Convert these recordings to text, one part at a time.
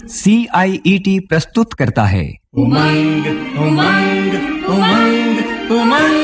CIET प्रस्तुत करता है उमंग उमंग उमंग उमंग।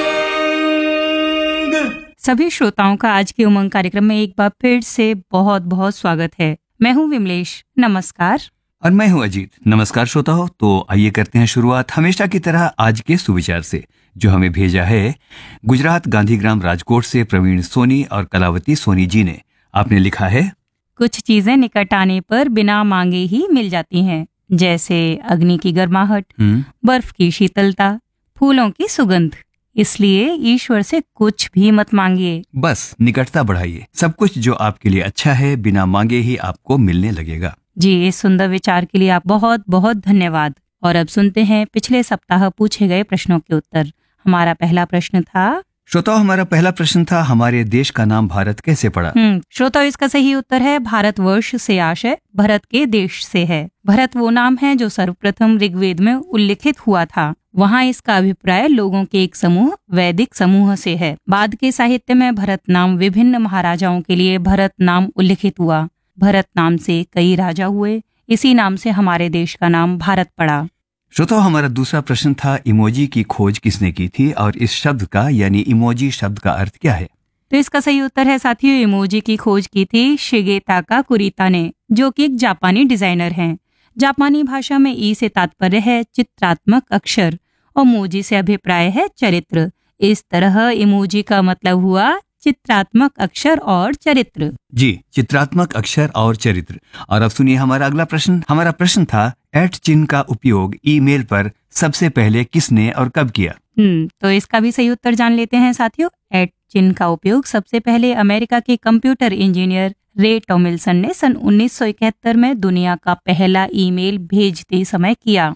सभी श्रोताओं का आज के उमंग कार्यक्रम में एक बार फिर से बहुत बहुत स्वागत है। मैं हूं विमलेश, नमस्कार। और मैं हूं अजीत। नमस्कार श्रोताओ। तो आइए करते हैं शुरुआत हमेशा की तरह आज के सुविचार से, जो हमें भेजा है गुजरात गांधीग्राम राजकोट से प्रवीण सोनी और कलावती सोनी जी ने। आपने लिखा है, कुछ चीजें निकट आने पर बिना मांगे ही मिल जाती हैं, जैसे अग्नि की गर्माहट, बर्फ की शीतलता, फूलों की सुगंध। इसलिए ईश्वर से कुछ भी मत मांगिए, बस निकटता बढ़ाइए। सब कुछ जो आपके लिए अच्छा है बिना मांगे ही आपको मिलने लगेगा। जी, इस सुंदर विचार के लिए आप बहुत बहुत धन्यवाद। और अब सुनते हैं पिछले सप्ताह पूछे गए प्रश्नों के उत्तर। हमारा पहला प्रश्न था, श्रोताओ हमारा पहला प्रश्न था, हमारे देश का नाम भारत कैसे पड़ा? श्रोताओ इसका सही उत्तर है भारतवर्ष से आशय भरत के देश से है। भरत वो नाम है जो सर्वप्रथम ऋग्वेद में उल्लिखित हुआ था। वहाँ इसका अभिप्राय लोगों के एक समूह, वैदिक समूह से है। बाद के साहित्य में भरत नाम विभिन्न महाराजाओं के लिए भरत नाम उल्लिखित हुआ। भरत नाम से कई राजा हुए। इसी नाम से हमारे देश का नाम भारत पड़ा। श्रोताओ हमारा दूसरा प्रश्न था, इमोजी की खोज किसने की थी और इस शब्द का यानी इमोजी शब्द का अर्थ क्या है? तो इसका सही उत्तर है साथियों, इमोजी की खोज की थी शिगेताका कुरिता ने, जो कि एक जापानी डिजाइनर हैं। जापानी भाषा में ई से तात्पर्य है चित्रात्मक अक्षर और मोजी से अभिप्राय है चरित्र। इस तरह इमोजी का मतलब हुआ चित्रात्मक अक्षर और चरित्र। जी, चित्रात्मक अक्षर और चरित्र। और अब सुनिए हमारा अगला प्रश्न। हमारा प्रश्न था, @ का उपयोग ईमेल पर सबसे पहले किसने और कब किया? तो इसका भी सही उत्तर जान लेते हैं साथियों। @ का उपयोग सबसे पहले अमेरिका के कंप्यूटर इंजीनियर रे टॉमिल्सन ने सन 1971 में दुनिया का पहला ईमेल भेजते समय किया।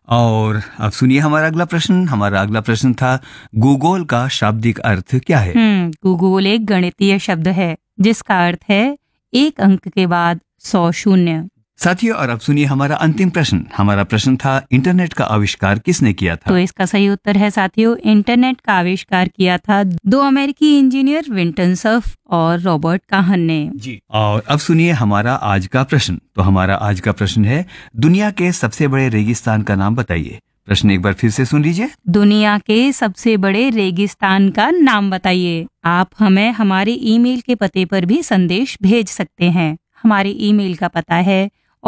और अब सुनिए हमारा अगला प्रश्न। हमारा अगला प्रश्न था, गूगल का शाब्दिक अर्थ क्या है? गूगल एक गणितीय शब्द है जिसका अर्थ है एक अंक के बाद 100 शून्य। साथियों और अब सुनिए हमारा अंतिम प्रश्न। हमारा प्रश्न था, इंटरनेट का आविष्कार किसने किया था? तो इसका सही उत्तर है साथियों, इंटरनेट का आविष्कार किया था दो अमेरिकी इंजीनियर विंटन सर्फ और रॉबर्ट काहन ने। जी। और अब सुनिए हमारा आज का प्रश्न। तो हमारा आज का प्रश्न है, दुनिया के सबसे बड़े रेगिस्तान का नाम बताइए। प्रश्न एक बार फिर से सुन लीजिए। दुनिया के सबसे बड़े रेगिस्तान का नाम बताइए। आप हमें हमारे ईमेल के पते पर भी संदेश भेज सकते हैं। हमारे ईमेल का पता है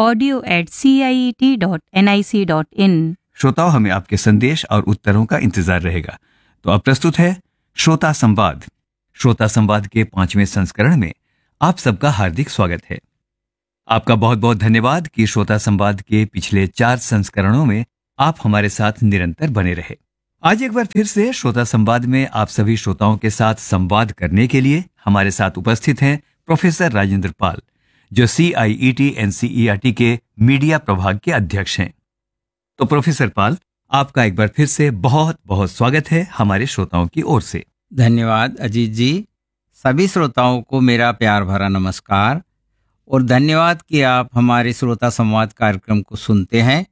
audio@ciet.nic.in। श्रोताओं हमें आपके संदेश और उत्तरों का इंतजार रहेगा। तो अब प्रस्तुत है श्रोता संवाद। श्रोता संवाद के 5वें संस्करण में आप सबका हार्दिक स्वागत है। आपका बहुत बहुत धन्यवाद कि श्रोता संवाद के पिछले 4 संस्करणों में आप हमारे साथ निरंतर बने रहे। आज एक बार फिर से श्रोता संवाद में आप सभी श्रोताओं के साथ संवाद करने के लिए हमारे साथ उपस्थित हैं प्रोफेसर राजेंद्र पाल, जो CIET NCERT के मीडिया प्रभाग के अध्यक्ष हैं। तो प्रोफेसर पाल, आपका एक बार फिर से बहुत बहुत स्वागत है हमारे श्रोताओं की ओर से। धन्यवाद अजीत जी। सभी श्रोताओं को मेरा प्यार भरा नमस्कार और धन्यवाद कि आप हमारे श्रोता संवाद कार्यक्रम को सुनते हैं।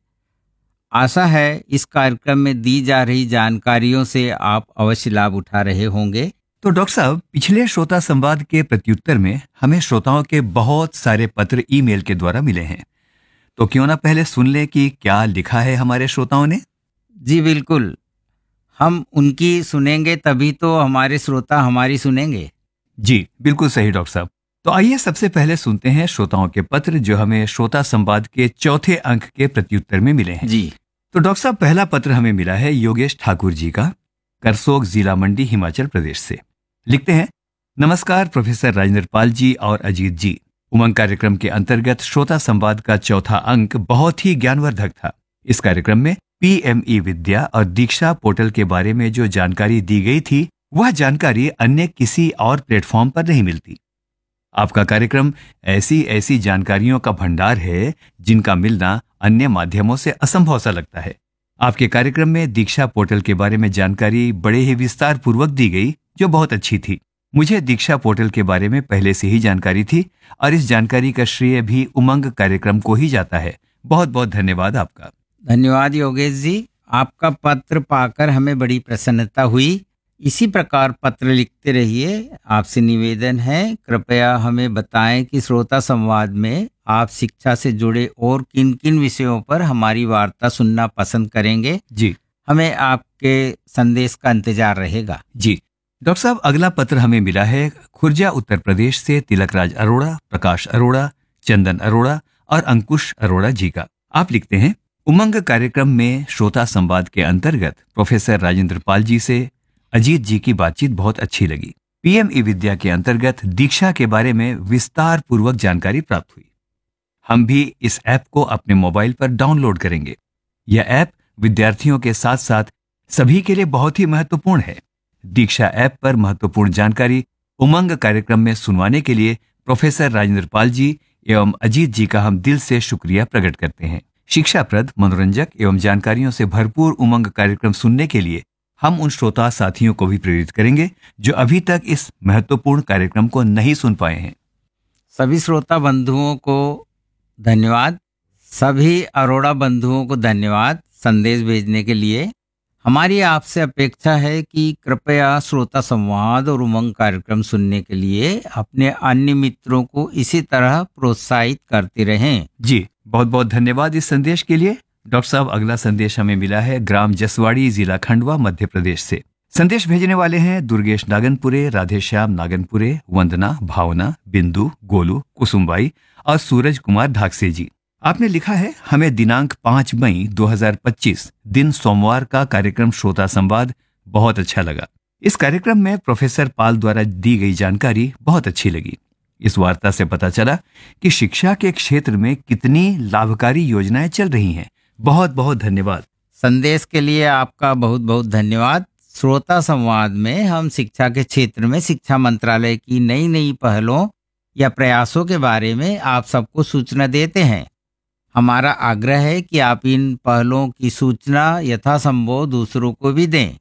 आशा है इस कार्यक्रम में दी जा रही जानकारियों से आप अवश्य लाभ उठा रहे होंगे। तो डॉक्टर साहब, पिछले श्रोता संवाद के प्रत्युत्तर में हमें श्रोताओं के बहुत सारे पत्र ईमेल के द्वारा मिले हैं। तो क्यों ना पहले सुन लें कि क्या लिखा है हमारे श्रोताओं ने। जी बिल्कुल, हम उनकी सुनेंगे तभी तो हमारे श्रोता हमारी सुनेंगे। जी बिल्कुल सही डॉक्टर साहब। तो आइए सबसे पहले सुनते हैं श्रोताओं के पत्र जो हमें श्रोता संवाद के 4थे अंक के प्रत्युत्तर में मिले हैं। जी। तो डॉक्टर साहब, पहला पत्र हमें मिला है योगेश ठाकुर जी का, करसोग जिला मंडी, हिमाचल प्रदेश से। लिखते हैं, नमस्कार प्रोफेसर राजेंद्र पाल जी और अजीत जी। उमंग कार्यक्रम के अंतर्गत श्रोता संवाद का 4था अंक बहुत ही ज्ञानवर्धक था। इस कार्यक्रम में PME विद्या और दीक्षा पोर्टल के बारे में जो जानकारी दी गई थी, वह जानकारी अन्य किसी और प्लेटफॉर्म पर नहीं मिलती। आपका कार्यक्रम ऐसी ऐसी जानकारियों का भंडार है जिनका मिलना अन्य माध्यमों से असंभव सा लगता है। आपके कार्यक्रम में दीक्षा पोर्टल के बारे में जानकारी बड़े ही विस्तार पूर्वक दी गई, जो बहुत अच्छी थी। मुझे दीक्षा पोर्टल के बारे में पहले से ही जानकारी थी और इस जानकारी का श्रेय भी उमंग कार्यक्रम को ही जाता है। बहुत बहुत धन्यवाद आपका। धन्यवाद योगेश जी, आपका पत्र पाकर हमें बड़ी प्रसन्नता हुई। इसी प्रकार पत्र लिखते रहिए। आपसे निवेदन है, कृपया हमें बताएं कि श्रोता संवाद में आप शिक्षा से जुड़े और किन किन विषयों पर हमारी वार्ता सुनना पसंद करेंगे। जी हमें आपके संदेश का इंतजार रहेगा। जी डॉक्टर साहब, अगला पत्र हमें मिला है खुर्जा उत्तर प्रदेश से तिलकराज अरोड़ा, प्रकाश अरोड़ा, चंदन अरोड़ा और अंकुश अरोड़ा जी का। आप लिखते हैं, उमंग कार्यक्रम में श्रोता संवाद के अंतर्गत प्रोफेसर राजेंद्र पाल जी से अजीत जी की बातचीत बहुत अच्छी लगी। पीएम ई विद्या के अंतर्गत दीक्षा के बारे में विस्तार पूर्वक जानकारी प्राप्त हुई। हम भी इस ऐप को अपने मोबाइल पर डाउनलोड करेंगे। यह ऐप विद्यार्थियों के साथ साथ सभी के लिए बहुत ही महत्वपूर्ण है। दीक्षा ऐप पर महत्वपूर्ण जानकारी उमंग कार्यक्रम में सुनवाने के लिए प्रोफेसर राजेंद्र पाल जी एवं अजीत जी का हम दिल से शुक्रिया प्रकट करते हैं। शिक्षाप्रद, मनोरंजक एवं जानकारियों से भरपूर उमंग कार्यक्रम सुनने के लिए हम उन श्रोता साथियों को भी प्रेरित करेंगे जो अभी तक इस महत्वपूर्ण कार्यक्रम को नहीं सुन पाए हैं। सभी श्रोता बंधुओं को धन्यवाद। सभी अरोड़ा बंधुओं को धन्यवाद संदेश भेजने के लिए। हमारी आपसे अपेक्षा है कि कृपया श्रोता संवाद और उमंग कार्यक्रम सुनने के लिए अपने अन्य मित्रों को इसी तरह प्रोत्साहित करते रहें। जी, बहुत बहुत धन्यवाद इस संदेश के लिए। डॉक्टर साहब, अगला संदेश हमें मिला है ग्राम जसवाड़ी, जिला खंडवा, मध्य प्रदेश से। संदेश भेजने वाले हैं दुर्गेश नागनपुरे, राधेश्याम नागनपुरे, वंदना, भावना, बिंदु, गोलू, कुसुमबाई और सूरज कुमार ढाकसे जी। आपने लिखा है, हमें दिनांक 5 मई 2025 दिन सोमवार का कार्यक्रम श्रोता संवाद बहुत अच्छा लगा। इस कार्यक्रम में प्रोफेसर पाल द्वारा दी गई जानकारी बहुत अच्छी लगी। इस वार्ता से पता चला कि शिक्षा के क्षेत्र में कितनी लाभकारी योजनाएं चल रही हैं। बहुत बहुत धन्यवाद। संदेश के लिए आपका बहुत बहुत धन्यवाद। श्रोता संवाद में हम शिक्षा के क्षेत्र में शिक्षा मंत्रालय की नई नई पहलों या प्रयासों के बारे में आप सबको सूचना देते हैं। हमारा आग्रह है कि आप इन पहलों की सूचना यथासंभव दूसरों को भी दें।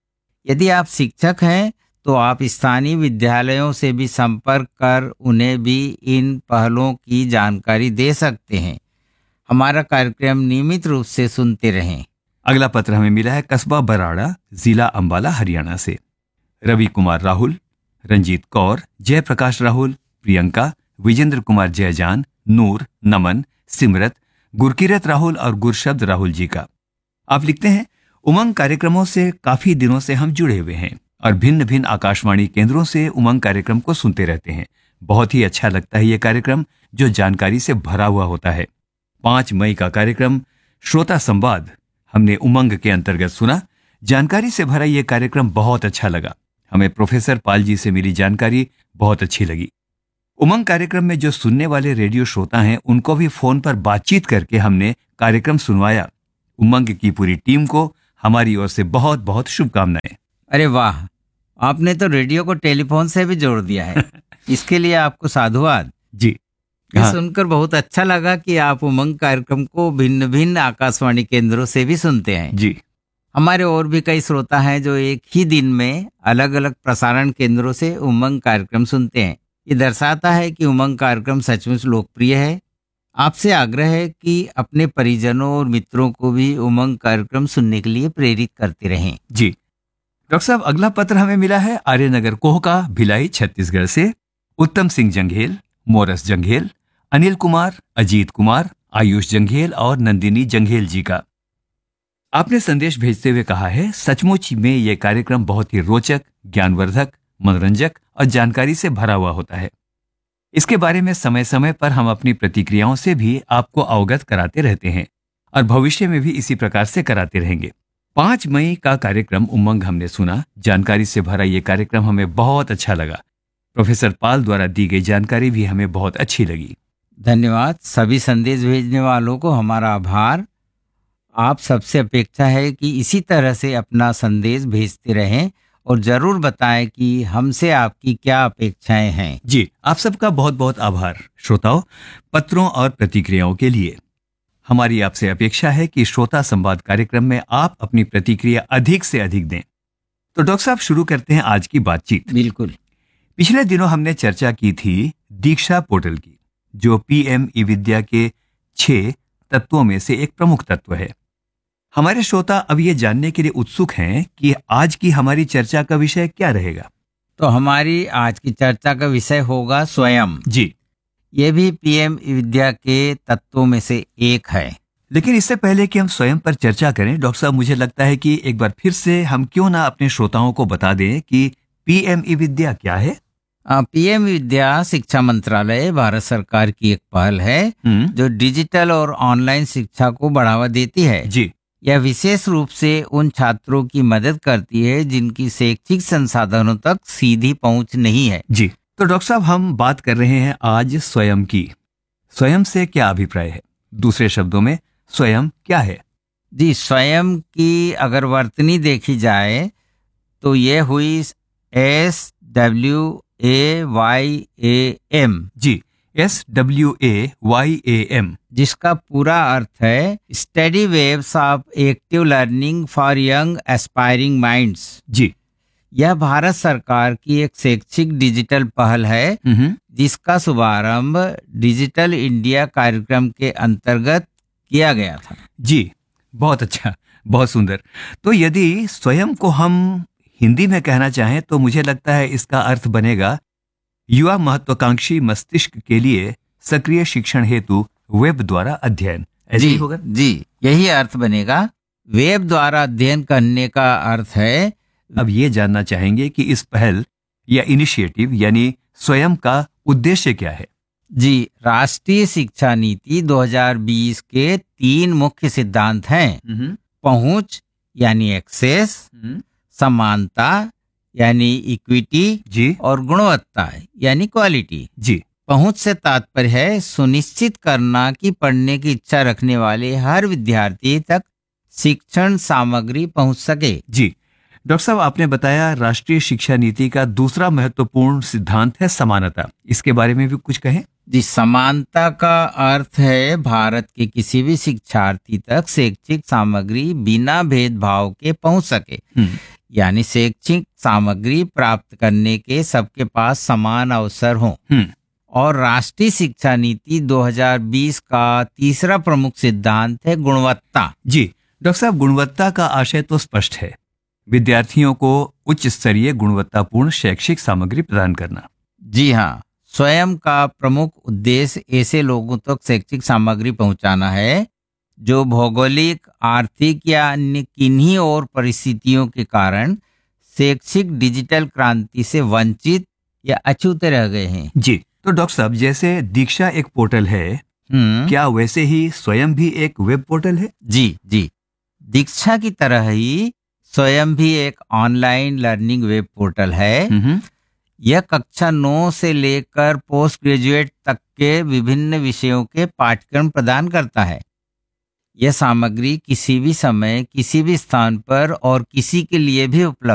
यदि आप शिक्षक हैं तो आप स्थानीय विद्यालयों से भी संपर्क कर उन्हें भी इन पहलों की जानकारी दे सकते हैं। हमारा कार्यक्रम नियमित रूप से सुनते रहें। अगला पत्र हमें मिला है कस्बा बराड़ा, जिला अंबाला, हरियाणा से। रवि कुमार राहुल, रंजीत कौर, जयप्रकाश राहुल, प्रियंका, विजेंद्र कुमार जयजान, नूर, नमन, सिमरत, गुरकीरत राहुल और गुरशब्द राहुल जी का। आप लिखते हैं, उमंग कार्यक्रमों से काफी दिनों से हम जुड़े हुए हैं और भिन्न भिन्न आकाशवाणी केंद्रों से उमंग कार्यक्रम को सुनते रहते हैं। बहुत ही अच्छा लगता है ये कार्यक्रम जो जानकारी से भरा हुआ होता है। 5 मई का कार्यक्रम श्रोता संवाद हमने उमंग के अंतर्गत सुना। जानकारी से भरा ये कार्यक्रम बहुत अच्छा लगा। हमें प्रोफेसर पाल जी से मिली जानकारी बहुत अच्छी लगी। उमंग कार्यक्रम में जो सुनने वाले रेडियो श्रोता हैं उनको भी फोन पर बातचीत करके हमने कार्यक्रम सुनवाया। उमंग की पूरी टीम को हमारी ओर से बहुत बहुत शुभकामनाएं। अरे वाह, आपने तो रेडियो को टेलीफोन से भी जोड़ दिया है। इसके लिए आपको साधुवाद। जी ये सुनकर बहुत अच्छा लगा कि आप उमंग कार्यक्रम को भिन्न भिन्न आकाशवाणी केंद्रों से भी सुनते हैं। जी, हमारे और भी कई श्रोता हैं जो एक ही दिन में अलग अलग प्रसारण केंद्रों से उमंग कार्यक्रम सुनते हैं। ये दर्शाता है कि उमंग कार्यक्रम सचमुच लोकप्रिय है। आपसे आग्रह है कि अपने परिजनों और मित्रों को भी उमंग कार्यक्रम सुनने के लिए प्रेरित करते रहें। जी डॉक्टर साहब, अगला पत्र हमें मिला है आर्यनगर कोहका, भिलाई, छत्तीसगढ़ से। उत्तम सिंह जंघेल, मोरस जंघेल, अनिल कुमार, अजीत कुमार, आयुष जंघेल और नंदिनी जंघेल जी का। आपने संदेश भेजते हुए कहा है, सचमुच में यह कार्यक्रम बहुत ही रोचक, ज्ञानवर्धक, मनोरंजक और जानकारी से भरा हुआ होता है। इसके बारे में समय समय पर हम अपनी प्रतिक्रियाओं से भी आपको अवगत कराते रहते हैं और भविष्य में भी इसी प्रकार से कराते रहेंगे। 5 मई का कार्यक्रम उमंग हमने सुना। जानकारी से भरा ये कार्यक्रम हमें बहुत अच्छा लगा। प्रोफेसर पाल द्वारा दी गई जानकारी भी हमें बहुत अच्छी लगी। धन्यवाद। सभी संदेश भेजने वालों को हमारा आभार। आप सबसे अपेक्षा है कि इसी तरह से अपना संदेश भेजते रहें और जरूर बताएं कि हमसे आपकी क्या अपेक्षाएं हैं। जी, आप सबका बहुत बहुत आभार श्रोताओं, पत्रों और प्रतिक्रियाओं के लिए। हमारी आपसे अपेक्षा है कि श्रोता संवाद कार्यक्रम में आप अपनी प्रतिक्रिया अधिक से अधिक दें। तो डॉक्टर साहब, शुरू करते हैं आज की बातचीत। बिल्कुल। पिछले दिनों हमने चर्चा की थी दीक्षा पोर्टल की, जो पीएम ई विद्या के 6 तत्वों में से एक प्रमुख तत्व है। हमारे श्रोता अब ये जानने के लिए उत्सुक हैं कि आज की हमारी चर्चा का विषय क्या रहेगा। तो हमारी आज की चर्चा का विषय होगा स्वयं। जी, ये भी पीएम विद्या के तत्वों में से एक है। लेकिन इससे पहले कि हम स्वयं पर चर्चा करें, डॉक्टर साहब, मुझे लगता है कि एक बार फिर से हम क्यों ना अपने श्रोताओं को बता दें कि पीएमई विद्या क्या है। पीएम विद्या शिक्षा मंत्रालय भारत सरकार की एक पहल है जो डिजिटल और ऑनलाइन शिक्षा को बढ़ावा देती है। जी यह विशेष रूप से उन छात्रों की मदद करती है जिनकी शैक्षिक संसाधनों तक सीधी पहुंच नहीं है। जी, तो डॉक्टर साहब, हम बात कर रहे हैं आज स्वयं की। स्वयं से क्या अभिप्राय है? दूसरे शब्दों में स्वयं क्या है? जी, स्वयं की अगर वर्तनी देखी जाए तो ये हुई SWAYAM। जी, SWAYAM, जिसका पूरा अर्थ है study waves of active learning for young aspiring minds. जी, यह भारत सरकार की एक शैक्षिक डिजिटल पहल है जिसका शुभारंभ डिजिटल इंडिया कार्यक्रम के अंतर्गत किया गया था। जी, बहुत अच्छा, बहुत सुंदर। तो यदि स्वयं को हम हिंदी में कहना चाहें तो मुझे लगता है इसका अर्थ बनेगा युवा महत्वाकांक्षी मस्तिष्क के लिए सक्रिय शिक्षण हेतु वेब द्वारा अध्ययन। ऐसे ही होगा? जी, यही अर्थ बनेगा। वेब द्वारा अध्ययन करने का अर्थ है। अब ये जानना चाहेंगे कि इस पहल या इनिशिएटिव यानी स्वयं का उद्देश्य क्या है? जी, राष्ट्रीय शिक्षा नीति 2020 के 3 मुख्य सिद्धांत हैं। पहुंच यानी एक्सेस, समानता यानी इक्विटी, जी, और गुणवत्ता यानी क्वालिटी। जी, पहुंच से तात्पर्य है सुनिश्चित करना कि पढ़ने की इच्छा रखने वाले हर विद्यार्थी तक शिक्षण सामग्री पहुंच सके। जी। डॉक्टर साहब, आपने बताया राष्ट्रीय शिक्षा नीति का दूसरा महत्वपूर्ण सिद्धांत है समानता। इसके बारे में भी कुछ कहें? जी, समानता का अर्थ है भारत के किसी भी शिक्षार्थी तक शैक्षिक सामग्री बिना भेदभाव के पहुंच सके। यानी शैक्षिक सामग्री प्राप्त करने के सबके पास समान अवसर हों। और राष्ट्रीय शिक्षा नीति 2020 का तीसरा प्रमुख सिद्धांत है गुणवत्ता। जी, डॉक्टर साहब, गुणवत्ता का आशय तो स्पष्ट है, विद्यार्थियों को उच्च स्तरीय गुणवत्तापूर्ण शैक्षिक सामग्री प्रदान करना। जी हाँ, स्वयं का प्रमुख उद्देश्य ऐसे लोगों तक शैक्षिक सामग्री पहुंचाना है जो भौगोलिक, आर्थिक या अन्य किन्हीं और परिस्थितियों के कारण शैक्षिक डिजिटल क्रांति से वंचित या अछूते रह गए हैं। जी, तो डॉक्टर साहब, जैसे दीक्षा एक पोर्टल है, क्या वैसे ही स्वयं भी एक वेब पोर्टल है? जी जी, दीक्षा की तरह ही स्वयं भी एक ऑनलाइन लर्निंग वेब पोर्टल है। यह कक्षा 9 से लेकर पोस्ट ग्रेजुएट तक के विभिन्न विषयों के पाठ्यक्रम प्रदान करता है। यह सामग्री किसी भी समय, किसी भी स्थान पर और किसी के लिए भी उपलब्ध